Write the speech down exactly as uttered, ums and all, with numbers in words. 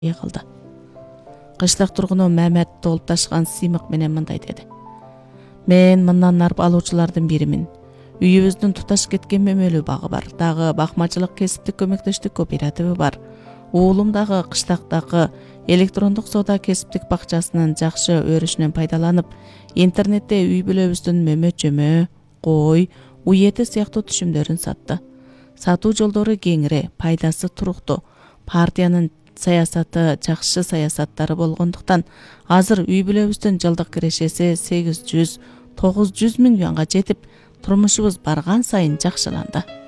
кылды. Кыштак тургуну Мамат толуп ташкан сыймык менен мындай деди: Мен мындан нарып алуучулардын биримин. Үйүбүздүн туташ кеткен мөмөлүү багы бар. Дагы бакмачылык кесиптик көмөктөштүк кооперативи бар. Уулум дагы кыштактагы электрондук соода кесиптик бакчасынын жакшы өрүшүнөн пайдаланып, интернетте үй бүлөбүздүн мөмө-жөмө, кой, уй эти сыяктуу түшүмдөрүн сатты. Сатуу жолдору кеңири, пайдасы туруктуу. Партиянын саясаты жакшы саясаттары болгондуктан азыр үй бүлөбүздүн жылдык кирешеси сегиз жүз тогуз жүз миң юанга жетип, турмушубуз барган сайын жакшыланды.